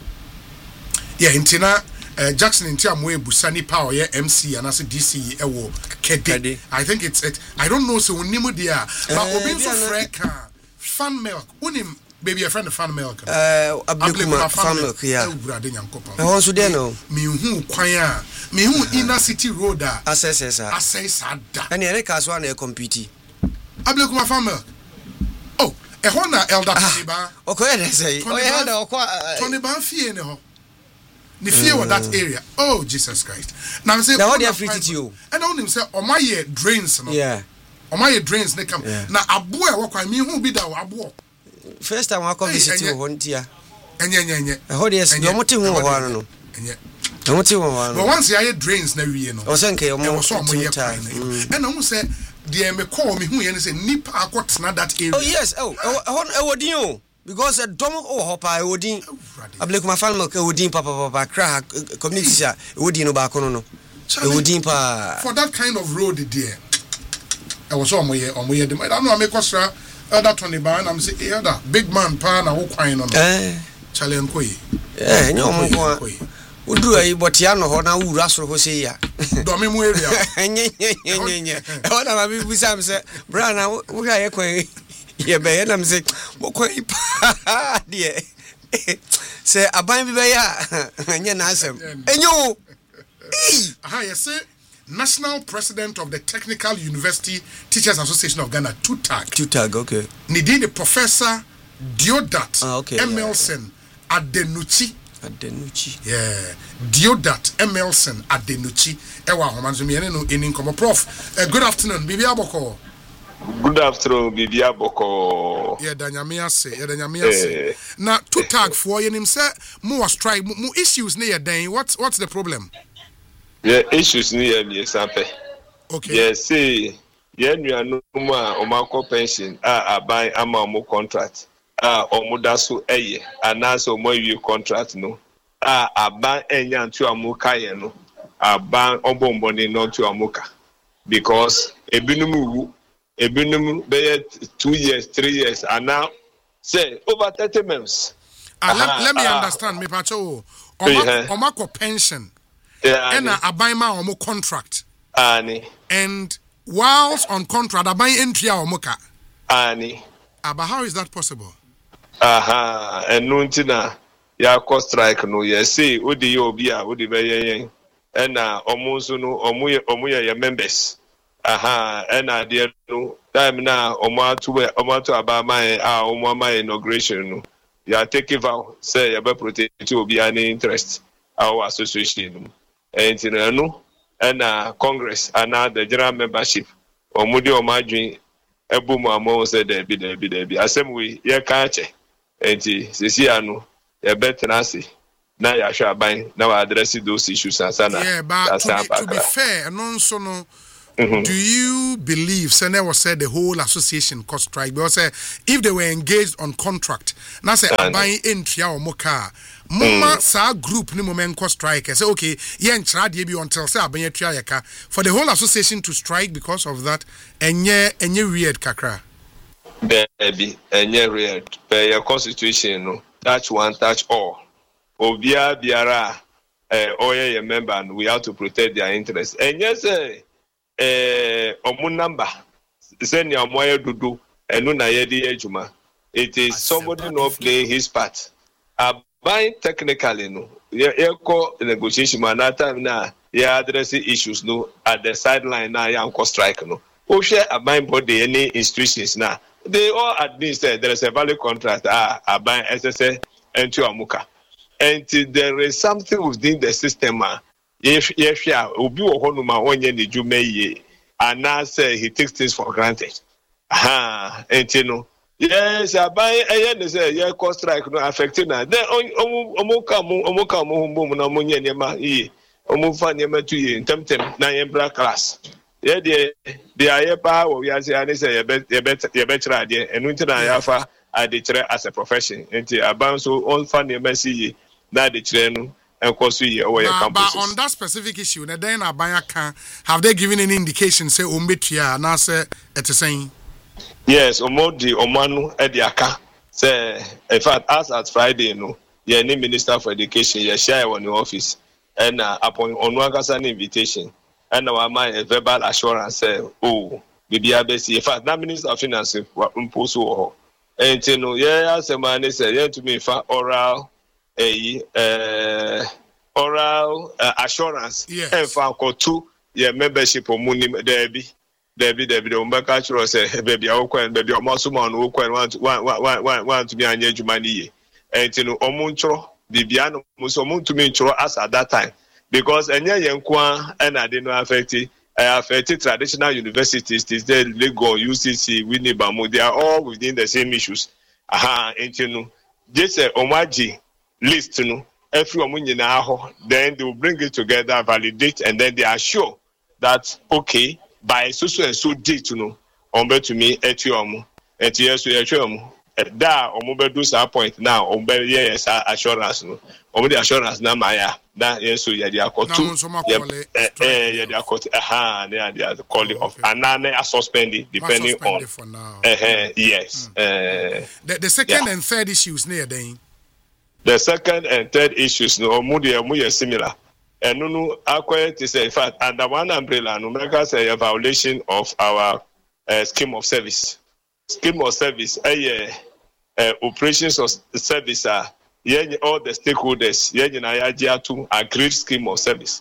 yeah, intina uh, Jackson inti amwe busani power yeah M C and as D C ewo kede. I think it's it. I don't know so unimu dia, but obi so freka fan milk unim. Baby, a friend of fan milk. Uh, Ablikuma fan milk, yeah. I want to do no. Me who choir, me who inner city road. Assess, assess, and the other one they compete. Ablikuma fan milk. Oh, a Honda elder Toniba. Okay, they say. Oh, yeah, Toniba fear no. The fear of that area. Oh, Jesus Christ. Now say, now they are free to you. And on him say, oh my year drains, no. Yeah. Oh my year drains, they come. Now, a boy walk by me who be that a boy. First time I come visit you one year. And yeah, yeah, yeah. I heard yes, no more to one. No more to one. But once I drains, never you know. I was saying, I was so many times. And I almost said, dear, me call me who and say, Nip, I got not that area. Oh, yes. Oh, I would you. Because a dom or hopper, I would in. I believe my family would in Papa Papa crack community. Would in Obacono. For that kind of road, dear. I was on my year on my year. I don't know, I make us. Other Tony Ban, I'm saying, other big man, pan, or crying on eh, Charlie and Quay. Eh, no more. Would do a botiano, Hona, who Russell Hosea. Domimu area. What am I with Sam said, Brana, who are you? Yeah, Ben, I'm saying, what quay, dear. Say, I buy me by and you're nice. And you, ah, yes, sir. National President of the Technical University Teachers Association of Ghana, two tag. Two tag, okay. Nidi the Professor Diodat ah, okay, Emelson yeah. Adenuchi. Adenuchi. Yeah. Diodat Emelson Adenuchi. Ewa homanzumi ene no eni nkomo prof. Uh, good afternoon, Bibi Aboko. Good afternoon, Bibi Aboko. Yeah, danyame ase, yeah danyame ase. Na two tag for yenim say mo strike mo issues near den. What's what's the problem? Yeah, issues near me sample. Okay. Yeah, say yeah, you are no more omako pension. Ah, abai ama omo contract. Ah, omo dasu eye. Anase omo you contract no. Ah, aban enya ntu amuka ye no. Aban obomboni no ntu amuka. Because ebinumu ebinumu be two years, three years, and now say over thirty months. Ah, let, let me uh, understand, me pacho. Omako omako pension. Yeah, and a buy my omo contract. Ani. And whilst on contract, I buy entry or moka. Ani. But how is that possible? Aha, and nuntina ya cost strike no ye say odi yo bia odi be yen. And na omunso no omuye omuye your members. Aha, and na there no time na omo atu omo atu aba my ah omo my inauguration no. you are taking vow say you be protect you be any interest our association and you know and uh, Congress and uh, the general membership or mudi or madwin ebu mu amo say there be there be there be asem we ye ka che enti sisi anu ye betenasi na ya hwa ban na wa address those issues asana. Yeah, but to be, to be fair no so no mm-hmm. Do you believe Sene was said the whole association cost strike because uh, if they were engaged on contract now say aban entry or moka mama sa group ni moment cost strike say okay yen try dey be until say aban entry ayaka for the whole association to strike because of that enye enye weird kakra baby enye weird per your constitution no touch one touch all obia biara eh oye your member and we have to protect their interests enye say eh omu number send your moye dudu enu na yedi ejuma it is somebody not playing his part aban technically no ye ko negotiation man that time na ye address issues no at the sideline na ya ko strike no o share aban body any institutions na they all administer there is a valid contract ah aban S S A into amuka and there is something within the system ah if if ya obi wo ho no ma onye ne dwuma ye and now say he takes things for granted aha enti no yes aban eye ne say ye cost strike no affecting na then omo ka mo omo ka mo humbo na mo nye nema ye omo fa nema tu ye ntemtem na ye bra class ye de de aye pa wo ya say ani say ye be ye be ye be try de enu nti na ya fa ade kire as a profession enti aban so on fa nema si ye na de kire no and course we over your campuses. But on that specific issue, then Abaya can have they given any indication say Umbetia na say it saying? Yes, Omodi Omanu Ediaka say in fact as at Friday no, your new Minister for Education, you share on your office and uh, upon Onwagasan invitation and our mind a verbal assurance say oh Bibi Abesi in fact that Minister of Finance Mposo and you know yeah say man say yeah to me for oral a uh, oral uh, assurance yes. And for two yeah membership of money Debbie Debbie Debbie the Umbaka church say baby I can baby almost man who can want want want want want to be an age money and you know omuncho bibiano muso to me as at that time because enya yenkwa and I didn't affect it uh, affected traditional universities this day Lagos U C C Winnipeg they are all within the same issues aha and you know this uh, omaji list no every woman nyina ho then they will bring it together validate and then they are sure that okay by so so and so date no on bet to me etu omo etu yeso yetu omo da omo be do sa point now on be yes assurance no omo the assurance na maya da yeso ye dia akotu eh eh ye dia akotu aha they are the calling of anane a suspended depending on eh yes eh the second and third issues near then. The second and third issues no mudi are similar. And no no acquired to say in fact under one umbrella no make say a violation of our uh, scheme of service. Scheme of service a uh, operations of service are all the stakeholders yeah to agreed scheme of service.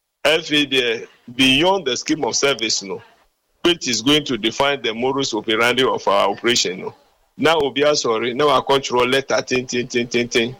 F A D beyond the scheme of service no which is going to define the modus operandi of our operation no. Now Obia sorry now our control letter tin tin tin tin tin.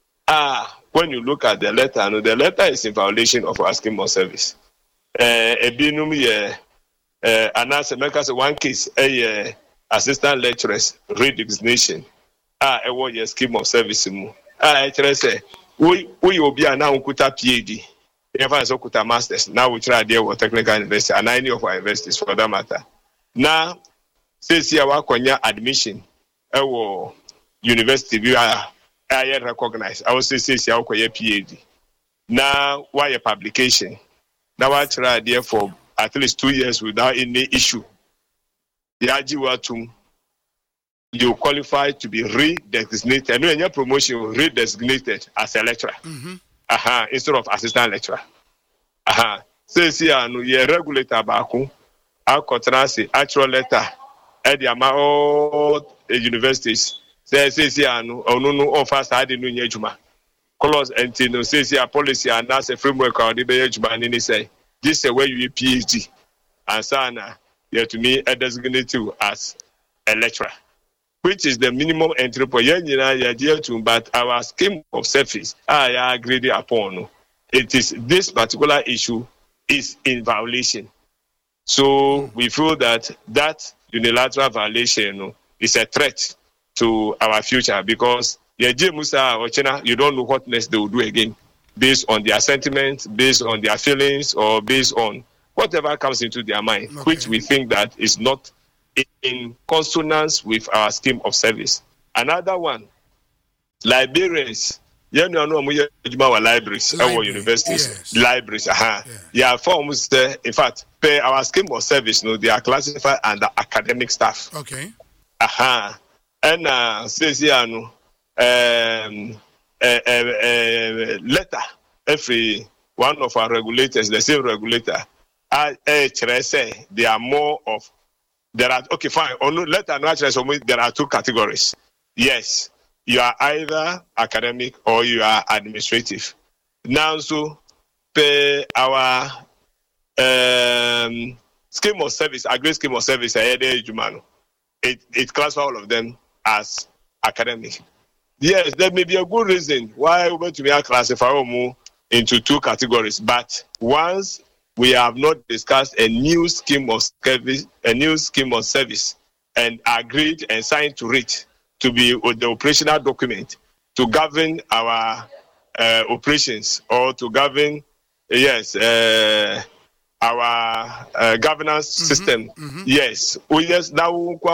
Ah, when you look at the letter, no, the letter is in violation of our scheme of service. Uh, a binum ye, uh, and as a one case, a uh, assistant lecturers redesignation. Ah, a one year scheme of service. Ah, I say, we we will be now kuta P H D. Never as okuta masters. Now we try deal with technical university and any of our universities for that matter. Now, says here our konya admission. Our university we are. I recognize. I was say say say P H D. Now why a publication? Now I try there for at least two years without any issue. The I G W you qualify to be re-designated. And when your promotion re-designated as a lecturer. Mm-hmm. Aha, instead of assistant lecturer. Aha. Say see no ye regulator baku. Our contrast actual letter at the amount all universities. Say say say no no no offer side no nya adwuma clause enti no say say policy and that's a framework on the be adwuma ni say this is where you P H D and sana you to me a designate you as a lecturer which is the minimum entry point. But our scheme of service, I agreed upon. It is this particular issue is in violation. So we feel that that unilateral violation is a threat to our future because you don't know what next they will do again based on their sentiments, based on their feelings, or based on whatever comes into their mind, okay. which we think that is not in consonance with our scheme of service. Another one, librarians. You know, no, we our libraries, Library, our universities, yes. libraries. Uh-huh. Yeah, yeah for almost, uh, in fact, pay our scheme of service. No, they are classified under academic staff. Okay. Aha. Uh-huh. And uh, says here, no, um, a, a, a letter. Every one of our regulators, the same regulator, I say they are more of. There are okay, fine. On letter, no, there are two categories. Yes. You are either academic or you are administrative. Now, so pay our um, scheme of service, agreed scheme of service, it it classifies all of them as academic. Yes, there may be a good reason why we want to classify them into two categories. But once we have not discussed a new scheme of service, a new scheme of service, and agreed and signed to it. To be the operational document to govern our uh, operations or to govern, yes, uh, our uh, governance mm-hmm, system. Mm-hmm. Yes. Oh, yes. Now,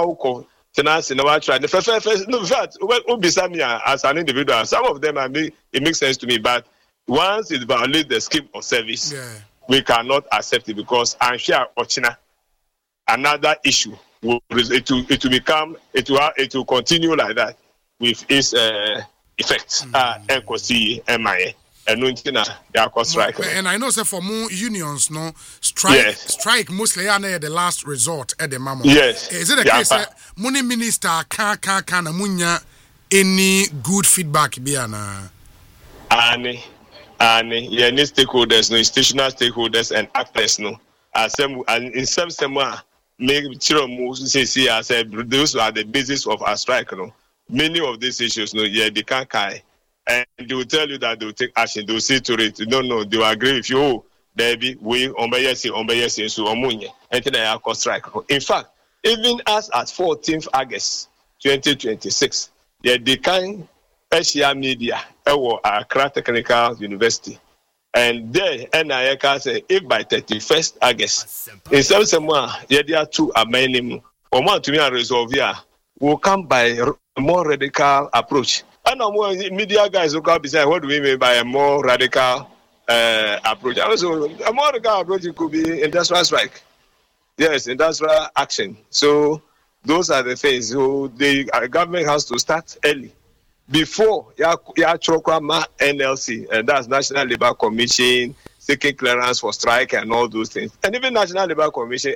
the first, first, no, in fact, as an individual, some of them, I mean, it makes sense to me. But once it violates the scheme of service, yeah. we cannot accept it because I'm sure Ochina, another issue. It will, it will become, it will, it will continue like that with its uh, effects. Mm. Uh, and strike. And I know, sir, for more unions, no strike, yes. strike mostly are the last resort at the moment. Yes. Is it a case that money minister can't can't can munya any good feedback? Biana. Ani, ani, yeah, any stakeholders, no institutional stakeholders and actors, no. As some, and in some similar. Make sure say I said those are the basis of our strike. You know, many of these issues, no, yeah, they can't carry, and they will tell you that they will take action. They will see to it. No, no, they will agree with you. Oh, baby, we on by yes, on by yes, so omunye. Until they are strike. In fact, even as at fourteenth August, twenty twenty-six, yeah, they can Asia Media, our Accra Technical University. And there, N I A can say if by thirty-first August, in some someone, yeah, there are two amendments. Or one to me a resolve here will come by a more radical approach. And more media guys will come beside what do we mean by a more radical uh, approach? Also, a more radical approach could be industrial strike. Yes, industrial action. So those are the things. So the uh, government has to start early. Before ya ya Chokwama N L C, and that's National Labour Commission, seeking clearance for strike and all those things, and even National Labour Commission,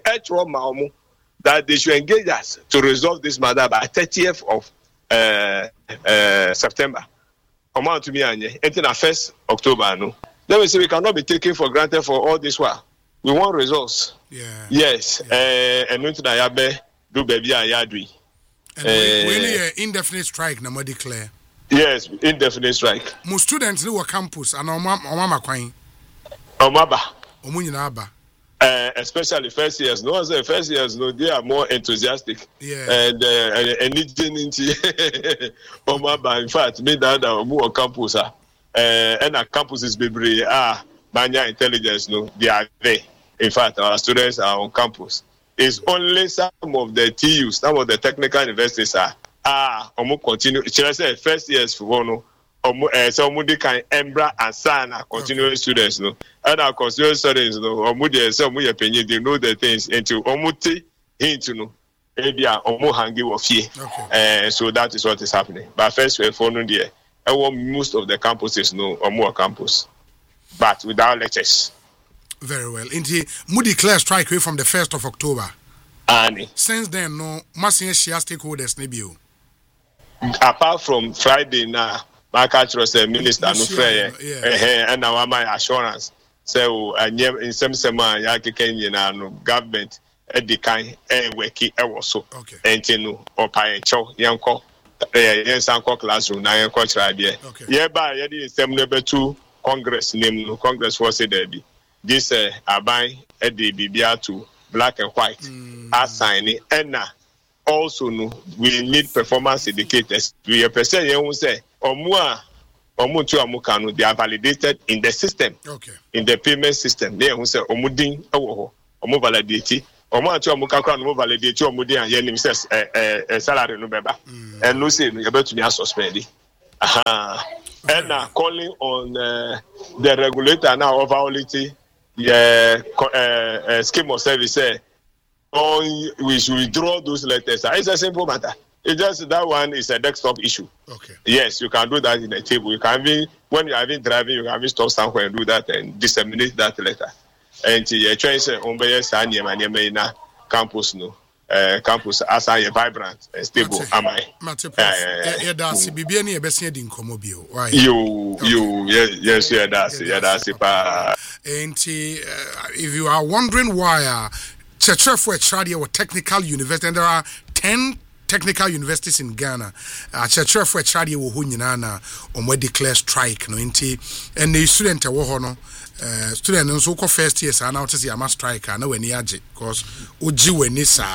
that they should engage us to resolve this matter by thirtieth of uh, uh, September. Come on to me, Anye. Until the first October, no. Then we say we cannot be taken for granted for all this while. We want results. Yeah. Yes. Yeah. Uh, and into the yabe do baby ayadwi. And uh, we need an indefinite strike, no more declare. Yes, indefinite strike. Most students who are campus and Omama Quine. Omaba. Omunaba. Uh, especially first years, no, say first years, no, they are more enthusiastic. Yeah. And uh, and into Omaba. In fact, me that more campus, uh, and our campus is baby ah, Banya intelligence, no, they are there. In fact, our students are on campus. It's only some of the T Us, some of the technical universities are. Ah, omo continue. Should I say first years for one? Omo, eh, so omo de can embra and sana continuing okay. students, no. And our continuing students, no. Omo de so omo ye penye they know the things into omo te hint no. Maybe omo hangi wo fie. Eh, so that is what is happening. But first we for no there. I want most of the campuses no omo campus, but without lectures. Very well. Indeed, Moody declare strike away from the first of October. Annie. Since then, no, Massian share stakeholders, maybe. Apart from Friday now, my culture was a minister, no fair, and now my assurance. So, and in some summer, Yaki Kenya, no government, edi kan e weki e wo so enti no opa en chew yenko eh yen sanko classroom na yenko chira de ye ba ye di nsem no betu congress name no congress was said there be this uh, aban edi bibia to black and white mm. assign it and na also no we need performance indicators we person yen say omu a omu tu amuka no they are validated in the system okay in the payment system they who say omudin ewo ho omu validate omu atu amuka kra no validate omudin an yenim say eh eh salary no beba and no say no you better to suspend aha and now calling on uh, the regulator now of quality yeah uh, uh, scheme of service say on we should withdraw those letters. It's a simple matter. It's just that one is a desktop issue. Okay. Yes, you can do that in a table. You can be when you are even driving, you can be stop somewhere and do that and disseminate that letter. And you're trying to say, "Ombe sani mani na campus no uh, campus as I vibrant and stable." Am I? Mate, yeah, that's Bibi ni ebesi di nkomo bio. Why? You, you, yes, yes, yeah, that's yeah, that's it. And if you are wondering why. Uh, Church for Chadia or Technical University, and there are ten technical universities in Ghana. Uh, Church for Chadia or Hunyana or we declare strike no inti and the student wo no uh student nso ko first year sa na what say am strike na we ni age because oji weni sa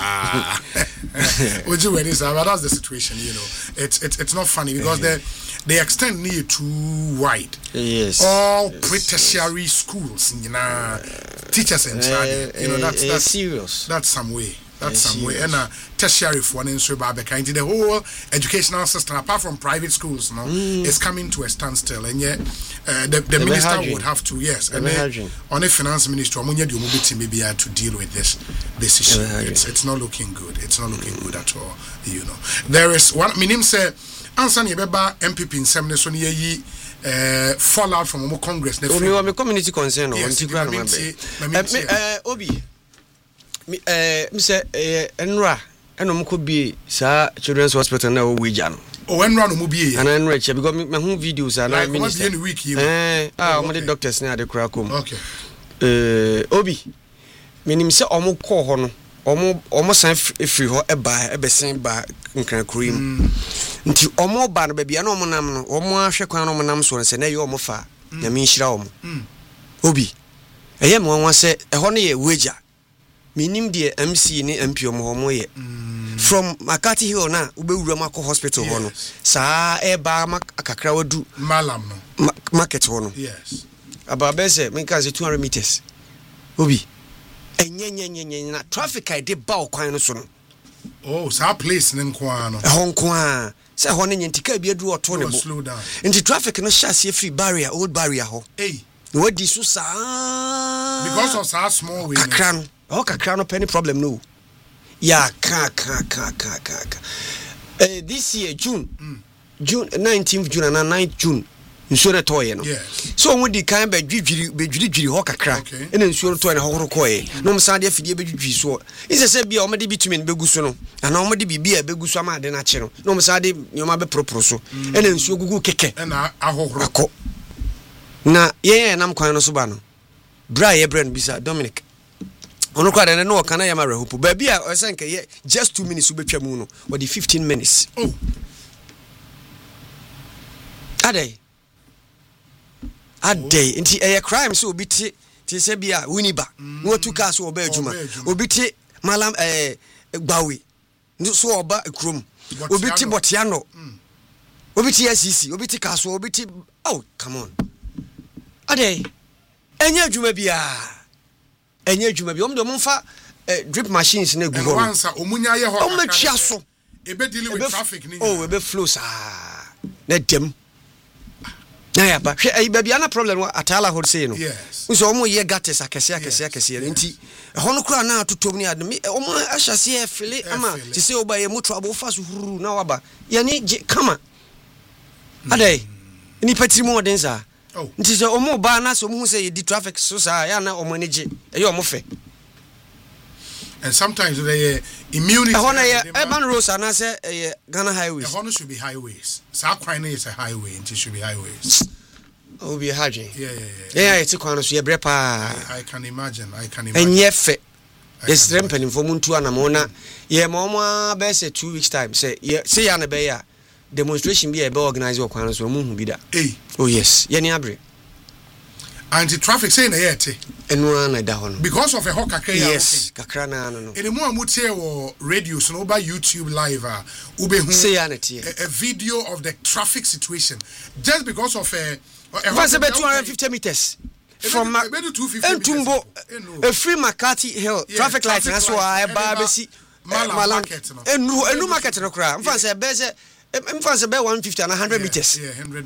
oji weni sa but that's the situation, you know. It's it's it's not funny because the the extent near too wide. Yes. All pre-tertiary schools, you know, teachers and child, you know, that's that's serious. That's some way. That's some way. And uh, tertiary for one in Swabaka, the whole educational system, apart from private schools, no, mm. is coming to a standstill. And yet, uh, the, the minister hydrogen. would have to, yes, and then, on a finance minister, maybe to deal with this this issue. It's, it's not looking good. It's not looking good at all. You know, there is one. My name say. Ansan yebeba M P P in seven so ne yi eh fallout from our Congress. We are community concern on Tigran member. Eh Obi. Me eh me say eh Enra enom ko bi sa children's hospital na Wija no. O Enra no mu bi e. Ana Enra che because me hu videos na minister. Eh ah o the doctors na dey kra kom. Okay. Eh Obi. Menim say omo ko ho no. Omo omo san free ho eba ebesen ba nkran kurim. Nti omo ba no ba bia no omo nam no omo ahwe kwan no omo nam so se na ye omo fa na me nhira omo Obi eye me won se eho no ye Weja minim de M C ni M P omo omo ye from Makati Hill na ubewura mako hospital ho no saa e ba akakra wadu malam no market ho no yes aba be se me kan se two hundred meters Obi enye nye nye nye na traffic I dey ba okwan no so no oh sa place ne nko no ho nko a se ho ne nyentika bi adu oto ne bo slow down nti traffic no shase free barrier old barrier ho hey we di so sa because of sa small way kakra no oh kakra no any problem no ya ka ka ka ka ka eh this year June mm. June nineteenth June and ninth June nsure toye no yes so we di kan be dwidwiri be dwidwiri ho kakra ena nsure toye ne ho koye no msa de afidie be dwidwi so ise se bia o me de bitumi ne beguso no ana o me de bibia beguso ama de na che no no msa de nyoma be propro so ena nsuo gugu keke ena ahohoro akọ na ye nam kwan no so ba no bra ye brand bisa Dominic ono kwa de no kana ya ma rehopo ba bia o se nke ye just two minutes ubetwa mu no or the fifteen minutes oh ade ade nti eh crime so obi ti ti se bia winiba no two cars so oba adwuma obi ti malam eh gbawe so oba ekrom obi ti botiano obi ti S C C obi ti kaso obi ti oh come on ade enya adwuma bia enya adwuma bia omdo momfa drip machines na gu ho once omunya ye ho ometua so ebe deal with traffic ni oh ebe flow sa na dem na ya ba hwe ai bia na problem atala ho say no yes so omo ye gates akese akese akese nti ho no kura na atotom ni admi omo ahyase e fele ama ti say oba ye mutu abo fa so huru na waba ye ni kama adai ni patri mo denza nti say omo ba na so mo say ye di traffic so sa ya na omo ni je e ye omo fe and sometimes they immunity e ho na ye urban roads and say e Ghana highways e ho no should be highways sa kwan is a highway and it should be highways oh be highway yeah yeah yeah yeah it's kwan so ye bre pa I can imagine I can imagine enye fe Yes, rempeni for muntu anamona. Ye mama be say two weeks time. Say ye say ya na be ya. Demonstration be e be organize your kwan so mu hu bi da. Eh. Oh yes. Ye ni abre. Anti-traffic say na yete. Enu na da ho no. Because of a hawk kakra ya. Yes, kakra na no no. Ene mu amutie wo radio so no ba YouTube live a ube hu. Say ya na tie. A video of the traffic situation just because of a What's about two hundred fifty meters from Entumbo, a free McCarthy Hill traffic light. That's why I barbecue Malam market. And no market no crowd. I'm fancy a better. I'm fancy about one fifty and a hundred meters. Yeah, hundred